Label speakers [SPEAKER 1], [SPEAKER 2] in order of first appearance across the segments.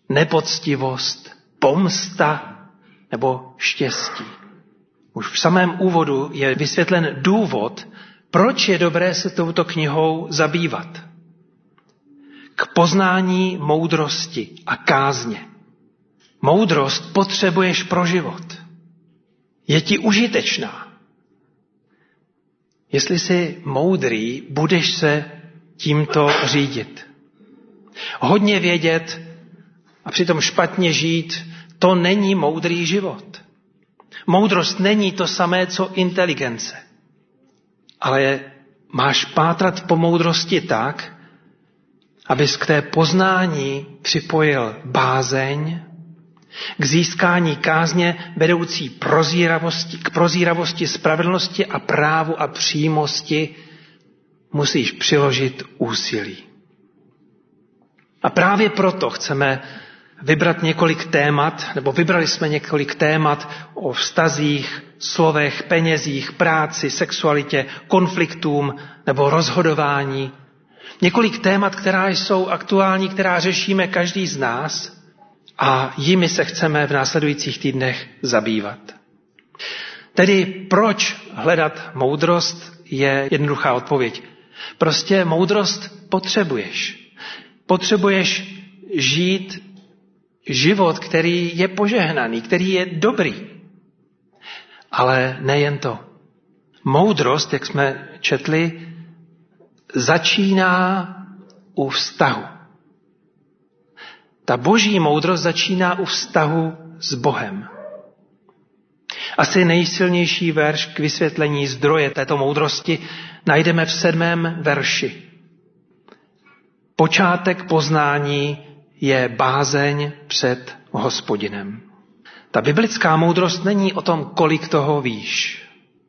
[SPEAKER 1] nepoctivost, pomsta nebo štěstí. Už v samém úvodu je vysvětlen důvod, proč je dobré se touto knihou zabývat. K poznání moudrosti a kázně. Moudrost potřebuješ pro život. Je ti užitečná. Jestli jsi moudrý, budeš se tímto řídit. Hodně vědět a přitom špatně žít, to není moudrý život. Moudrost není to samé, co inteligence. Ale máš pátrat po moudrosti tak, abys k té poznání připojil bázeň, k získání kázně vedoucí k prozíravosti, spravedlnosti a právu a přímosti musíš přiložit úsilí. A právě proto chceme vybrat několik témat, nebo vybrali jsme několik témat o vztazích, slovech, penězích, práci, sexualitě, konfliktům nebo rozhodování. Několik témat, která jsou aktuální, která řešíme každý z nás a jimi se chceme v následujících týdnech zabývat. Tedy proč hledat moudrost je jednoduchá odpověď. Prostě moudrost potřebuješ. Potřebuješ žít život, který je požehnaný, který je dobrý. Ale nejen to. Moudrost, jak jsme četli, začíná u vztahu. Ta boží moudrost začíná u vztahu s Bohem. Asi nejsilnější verš k vysvětlení zdroje této moudrosti najdeme v 7. verši. Počátek poznání je bázeň před Hospodinem. Ta biblická moudrost není o tom, kolik toho víš.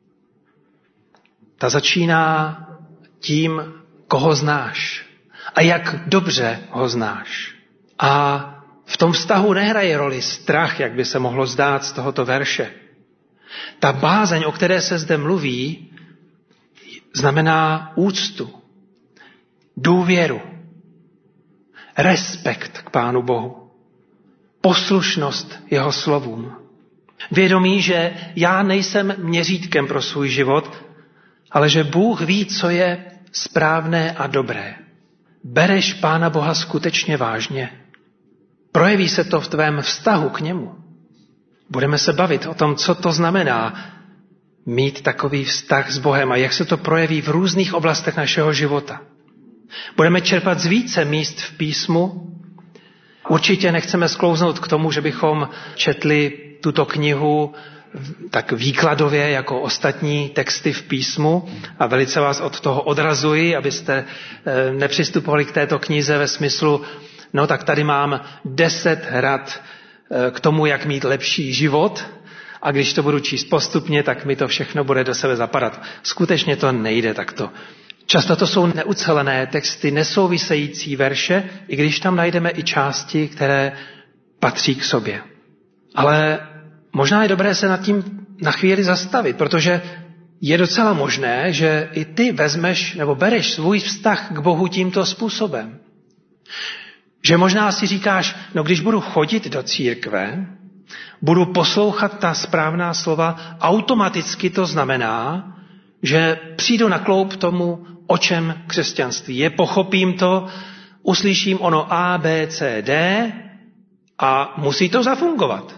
[SPEAKER 1] Ta začíná tím, koho znáš a jak dobře ho znáš. A v tom vztahu nehraje roli strach, jak by se mohlo zdát z tohoto verše. Ta bázeň, o které se zde mluví, znamená úctu, důvěru, respekt k Pánu Bohu, poslušnost jeho slovům. Vědomí, že já nejsem měřítkem pro svůj život, ale že Bůh ví, co je správné a dobré. Bereš Pána Boha skutečně vážně. Projeví se to v tvém vztahu k němu. Budeme se bavit o tom, co to znamená mít takový vztah s Bohem a jak se to projeví v různých oblastech našeho života. Budeme čerpat z více míst v písmu. Určitě nechceme sklouznout k tomu, že bychom četli tuto knihu tak výkladově jako ostatní texty v písmu a velice vás od toho odrazuji, abyste nepřistupovali k této knize ve smyslu, no tak tady mám 10 rad k tomu, jak mít lepší život a když to budu číst postupně, tak mi to všechno bude do sebe zapadat. Skutečně to nejde takto. Často to jsou neucelené texty, nesouvisející verše, i když tam najdeme i části, které patří k sobě. Ale možná je dobré se nad tím na chvíli zastavit, protože je docela možné, že i ty vezmeš nebo bereš svůj vztah k Bohu tímto způsobem. Že možná si říkáš, no když budu chodit do církve, budu poslouchat ta správná slova, automaticky to znamená, že přijdu na kloup tomu, o čem křesťanství je, pochopím to, uslyším ono A, B, C, D a musí to zafungovat.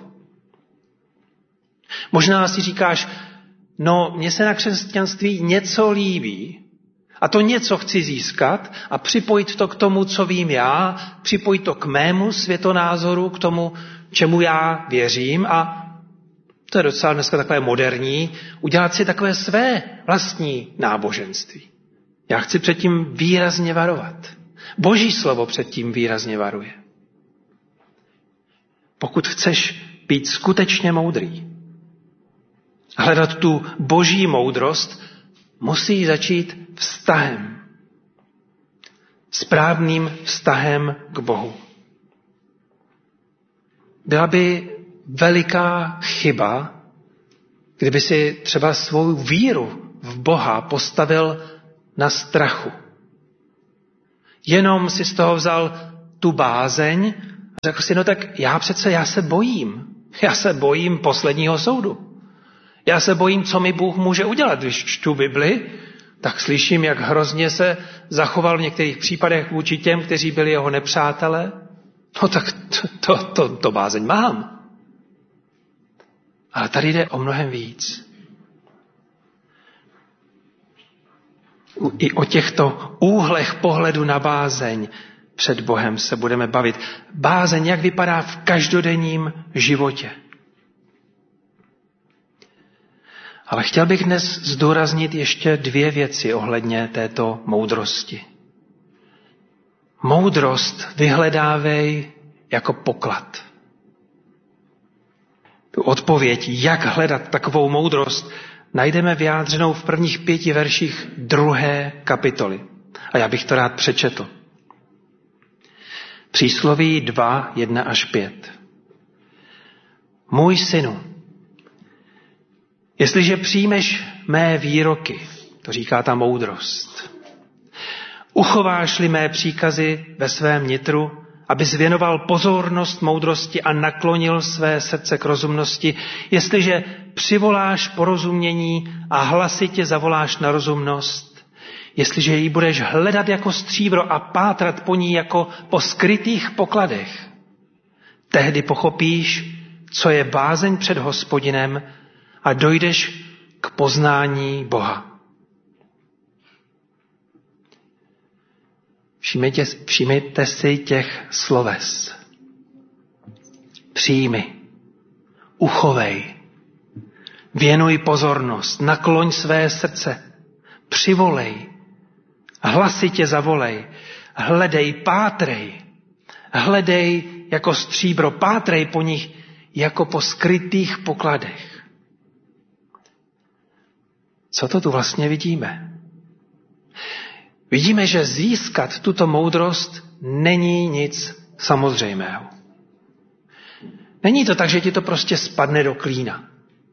[SPEAKER 1] Možná si říkáš, no mně se na křesťanství něco líbí a to něco chci získat a připojit to k tomu, co vím já, připojit to k mému světonázoru, k tomu, čemu já věřím a to je docela dneska takové moderní, udělat si takové své vlastní náboženství. Já chci předtím výrazně varovat. Boží slovo předtím výrazně varuje. Pokud chceš být skutečně moudrý, hledat tu boží moudrost, musí začít vztahem. Správným vztahem k Bohu. Byla by veliká chyba, kdyby si třeba svou víru v Boha postavil na strachu. Jenom si z toho vzal tu bázeň Řekl si, no tak já se bojím. Já se bojím posledního soudu. Já se bojím, co mi Bůh může udělat. Když čtu Bibli, tak slyším, jak hrozně se zachoval v některých případech vůči těm, kteří byli jeho nepřátelé. No tak to bázeň mám. Ale tady jde o mnohem víc. I o těchto úhlech pohledu na bázeň před Bohem se budeme bavit. Bázeň, jak vypadá v každodenním životě. Ale chtěl bych dnes zdůraznit ještě 2 věci ohledně této moudrosti. Moudrost vyhledávej jako poklad. Tu odpověď, jak hledat takovou moudrost, najdeme vyjádřenou v prvních 5 verších 2. kapitoly. A já bych to rád přečetl. Přísloví 2, 1 až 5. Můj synu, jestliže přijmeš mé výroky, to říká ta moudrost, uchováš-li mé příkazy ve svém nitru, abys věnoval pozornost moudrosti a naklonil své srdce k rozumnosti, jestliže přivoláš porozumění a hlasitě zavoláš na rozumnost, jestliže ji budeš hledat jako stříbro a pátrat po ní jako po skrytých pokladech, tehdy pochopíš, co je bázeň před Hospodinem a dojdeš k poznání Boha. Všimněte si těch sloves. Přijmi, uchovej, věnuj pozornost, nakloň své srdce, přivolej, hlasitě zavolej, hledej, pátrej, hledej jako stříbro, pátrej po nich jako po skrytých pokladech. Co to tu vlastně vidíme? Vidíme, že získat tuto moudrost není nic samozřejmého. Není to tak, že ti to prostě spadne do klína.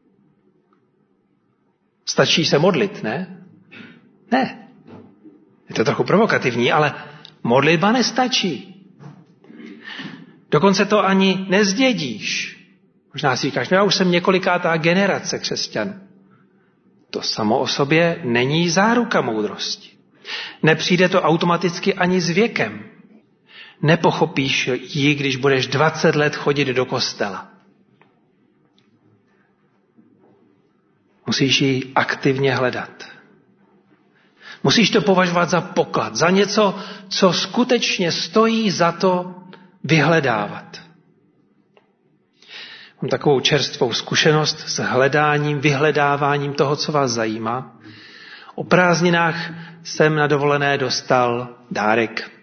[SPEAKER 1] Stačí se modlit, ne? Ne. Je to trochu provokativní, ale modlitba nestačí. Dokonce to ani nezdědíš. Možná si říkáš, no já už jsem několikátá generace křesťanů. To samo o sobě není záruka moudrosti. Nepřijde to automaticky ani s věkem. Nepochopíš ji, když budeš 20 let chodit do kostela. Musíš ji aktivně hledat. Musíš to považovat za poklad, za něco, co skutečně stojí za to vyhledávat. Mám takovou čerstvou zkušenost s hledáním, vyhledáváním toho, co vás zajímá. O prázdninách jsem na dovolené dostal dárek.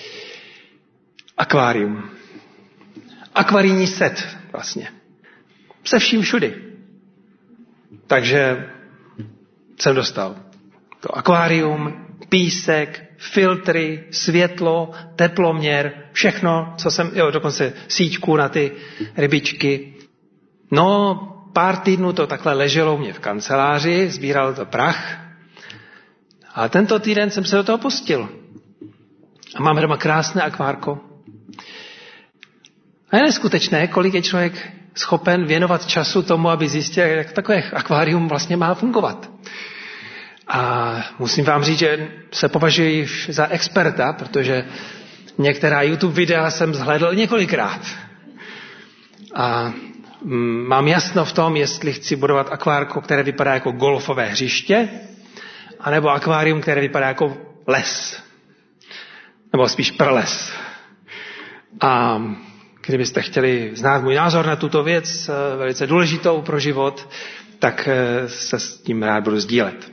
[SPEAKER 1] Akvárium. Akvarijní set vlastně. Se vším všudy. Takže jsem dostal to akvárium, písek, filtry, světlo, teploměr, všechno, co jsem, dokonce síťku na ty rybičky. No, pár týdnů to takhle leželo u mě v kanceláři, sbíral to prach. A tento týden jsem se do toho pustil. A máme doma krásné akvárko. A je neskutečné, kolik je člověk schopen věnovat času tomu, aby zjistil, jak takové akvárium vlastně má fungovat. A musím vám říct, že se považuji za experta, protože některá YouTube videa jsem zhlédl několikrát. A mám jasno v tom, jestli chci budovat akvárko, které vypadá jako golfové hřiště, anebo akvárium, které vypadá jako les. Nebo spíš prales. A kdybyste chtěli znát můj názor na tuto věc, velice důležitou pro život, tak se s tím rád budu sdílet.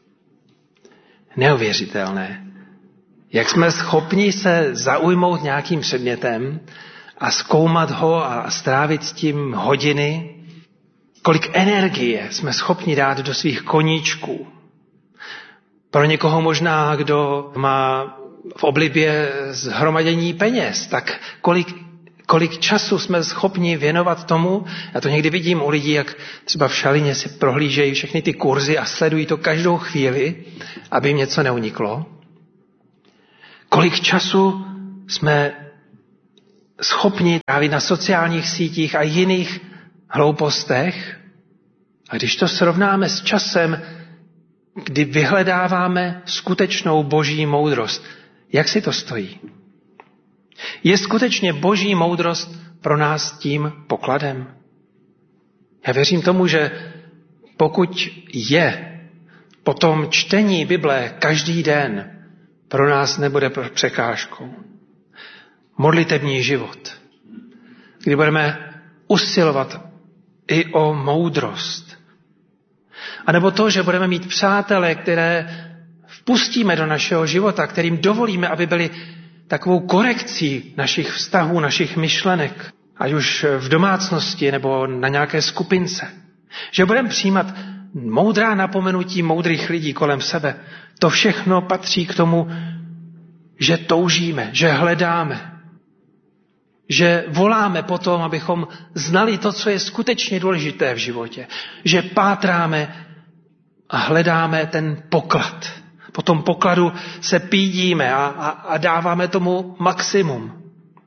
[SPEAKER 1] Neuvěřitelné. Jak jsme schopni se zaujmout nějakým předmětem a zkoumat ho a strávit s tím hodiny, kolik energie jsme schopni dát do svých koníčků. Pro někoho možná, kdo má v oblibě zhromadění peněz, tak kolik času jsme schopni věnovat tomu, já to někdy vidím u lidí, jak třeba v šalině si prohlížejí všechny ty kurzy a sledují to každou chvíli, aby jim něco neuniklo. Kolik času jsme schopni trávit na sociálních sítích a jiných hloupostech. A když to srovnáme s časem, kdy vyhledáváme skutečnou boží moudrost, jak si to stojí? Je skutečně boží moudrost pro nás tím pokladem? Já věřím tomu, že pokud je, potom čtení Bible každý den pro nás nebude překážkou. Modlitební život, kdy budeme usilovat i o moudrost. A nebo to, že budeme mít přátele, které vpustíme do našeho života, kterým dovolíme, aby byli takovou korekcí našich vztahů, našich myšlenek, ať už v domácnosti nebo na nějaké skupince. Že budeme přijímat moudrá napomenutí moudrých lidí kolem sebe. To všechno patří k tomu, že toužíme, že hledáme, že voláme potom, abychom znali to, co je skutečně důležité v životě. Že pátráme a hledáme ten poklad. Po tom pokladu se pídíme a dáváme tomu maximum.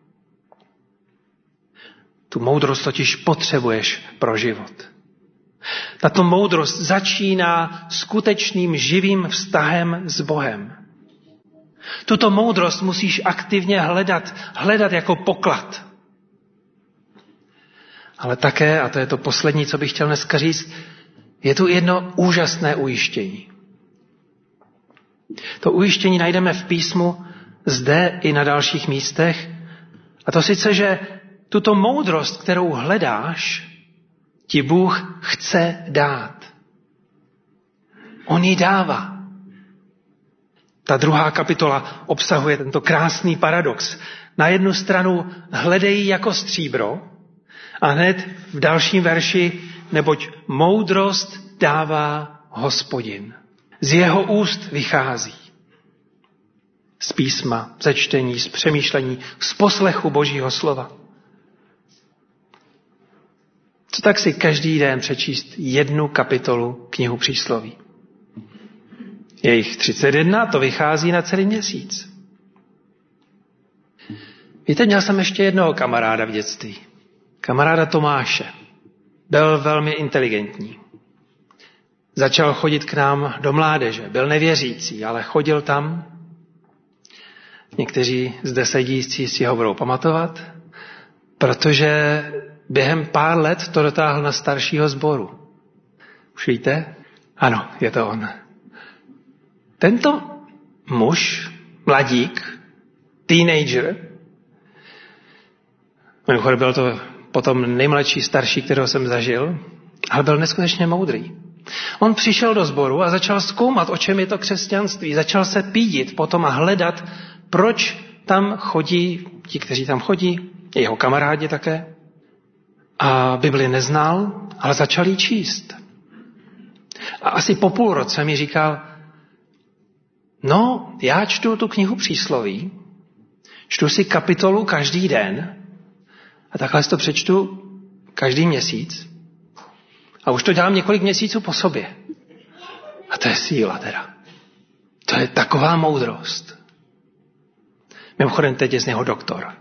[SPEAKER 1] Tu moudrost totiž potřebuješ pro život. Tato moudrost začíná skutečným živým vztahem s Bohem. Tuto moudrost musíš aktivně hledat jako poklad. Ale také, a to je to poslední, co bych chtěl dneska říct, je tu jedno úžasné ujištění. To ujištění najdeme v písmu zde i na dalších místech. A to sice, že tuto moudrost, kterou hledáš, ti Bůh chce dát. On ji dává. Ta 2. kapitola obsahuje tento krásný paradox. Na jednu stranu hledej jako stříbro a hned v dalším verši, neboť moudrost dává Hospodin. Z jeho úst vychází. Z písma, ze čtení, z přemýšlení, z poslechu Božího slova. Co tak si každý den přečíst 1 kapitolu knihu Přísloví? Je jich 31, to vychází na celý měsíc. Víte, měl jsem ještě jednoho kamaráda v dětství. Kamaráda Tomáše. Byl velmi inteligentní. Začal chodit k nám do mládeže. Byl nevěřící, ale chodil tam. Někteří zde sedící si ho budou pamatovat, protože během pár let to dotáhl na staršího sboru. Už víte? Ano, je to on. Tento muž, mladík, teenager, mimochodem byl to potom nejmladší starší, kterého jsem zažil, ale byl neskutečně moudrý. On přišel do sboru a začal zkoumat, o čem je to křesťanství. Začal se pídit potom a hledat, proč tam chodí ti, kteří tam chodí, jeho kamarádi také. A Bibli neznal, ale začal ji číst. A asi po půl roce mi říkal, no, já čtu tu knihu Přísloví, čtu si kapitolu každý den a takhle si to přečtu každý měsíc. A už to dělám několik měsíců po sobě. A to je síla teda. To je taková moudrost. Mimochodem teď je z něho doktor.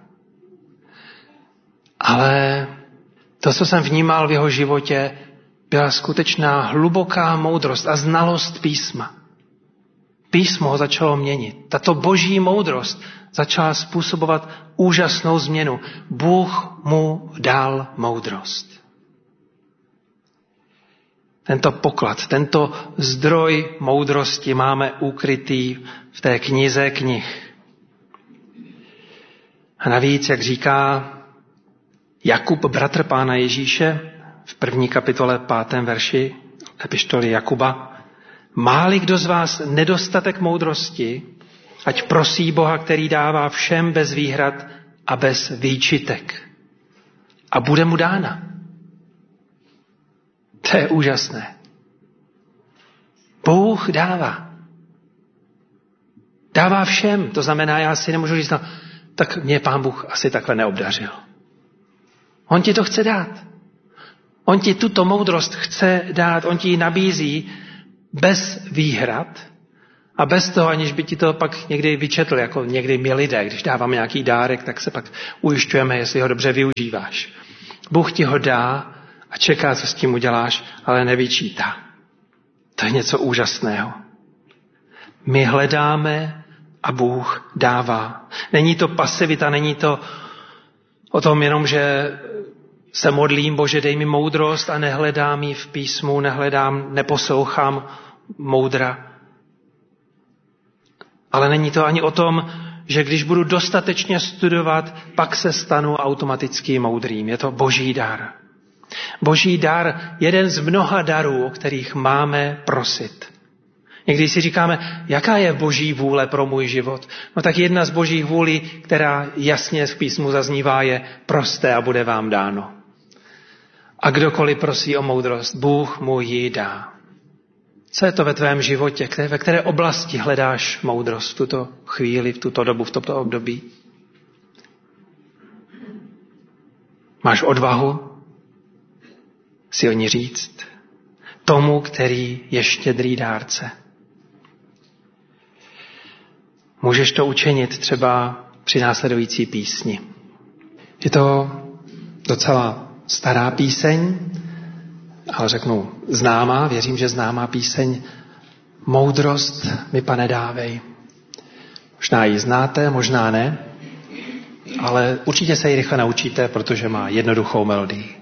[SPEAKER 1] Ale to, co jsem vnímal v jeho životě, byla skutečná hluboká moudrost a znalost písma. Písmo ho začalo měnit. Tato boží moudrost začala způsobovat úžasnou změnu. Bůh mu dal moudrost. Tento poklad, tento zdroj moudrosti máme ukrytý v té knize knih. A navíc, jak říká Jakub, bratr Pána Ježíše, v 1. kapitole 5. verši epištoly Jakuba, má-li kdo z vás nedostatek moudrosti, ať prosí Boha, který dává všem bez výhrad a bez výčitek. A bude mu dána. To je úžasné. Bůh dává. Dává všem. To znamená, já si nemůžu říct, no, tak mě Pán Bůh asi takhle neobdařil. On ti to chce dát. On ti tuto moudrost chce dát. On ti ji nabízí bez výhrad A bez toho, aniž by ti to pak někdy vyčetl, jako někdy my lidé, když dáváme nějaký dárek, tak se pak ujišťujeme, jestli ho dobře využíváš. Bůh ti ho dá a čeká, co s tím uděláš, ale nevyčítá. To je něco úžasného. My hledáme a Bůh dává. Není to pasivita, není to o tom jenom, že se modlím, Bože, dej mi moudrost a nehledám ji v písmu, neposlouchám moudra. Ale není to ani o tom, že když budu dostatečně studovat, pak se stanu automaticky moudrým. Je to Boží dar. Boží dar, jeden z mnoha darů, o kterých máme prosit. Někdy si říkáme, jaká je Boží vůle pro můj život? No tak jedna z Božích vůlí, která jasně v písmu zaznívá, je proste a bude vám dáno. A kdokoliv prosí o moudrost, Bůh mu ji dá. Co je to ve tvém životě? Ve které oblasti hledáš moudrost v tuto chvíli, v tuto dobu, v tomto období? Máš odvahu si o ní říct tomu, který je štědrý dárce? Můžeš to učinit třeba při následující písni. Je to docela stará píseň, ale řeknu známá, věřím, že známá píseň Moudrost mi, Pane, dávej. Možná ji znáte, možná ne, ale určitě se ji rychle naučíte, protože má jednoduchou melodii.